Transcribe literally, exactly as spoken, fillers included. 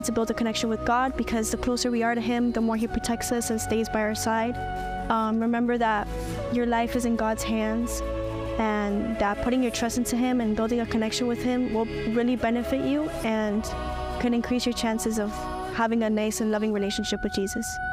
to build a connection with God, because the closer we are to Him, the more He protects us and stays by our side. Um, remember that your life is in God's hands, and that putting your trust into Him and building a connection with Him will really benefit you and can increase your chances of having a nice and loving relationship with Jesus.